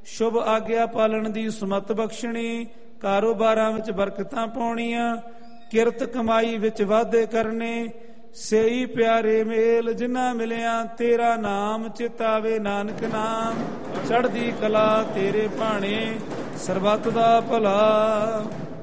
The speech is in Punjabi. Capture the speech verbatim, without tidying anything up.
ਸ਼ੁਭ ਆਗਿਆ ਪਾਲਣ ਦੀ ਸੁਮਤ ਬਖਸ਼ਣੀ, ਕਾਰੋਬਾਰਾਂ ਵਿੱਚ ਬਰਕਤਾਂ ਪਾਉਣੀਆਂ, ਕਿਰਤ ਕਮਾਈ ਵਿੱਚ ਵਾਧੇ ਕਰਨੇ। ਸਈ ਪਿਆਰੇ ਮੇਲ ਜਿਨ੍ਹਾਂ ਮਿਲਿਆ, ਤੇਰਾ ਨਾਮ ਚਿਤਾਵੇ ਨਾਨਕ ਨਾਮ। ਚੜ੍ਹਦੀ ਕਲਾ ਤੇਰੇ ਭਾਣੇ, ਸਰਬੱਤ ਦਾ ਭਲਾ।